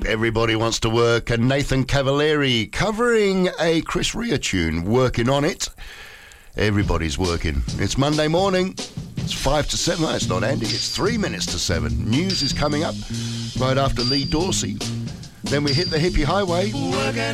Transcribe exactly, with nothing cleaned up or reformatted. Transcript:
Everybody Wants to Work, and Nathan Cavalieri covering a Chris Rea tune, Working on It. Everybody's working. It's Monday morning. It's five to seven. No, it's not ending. It's three minutes to seven. News is coming up right after Lee Dorsey. Then we hit the hippie highway. Working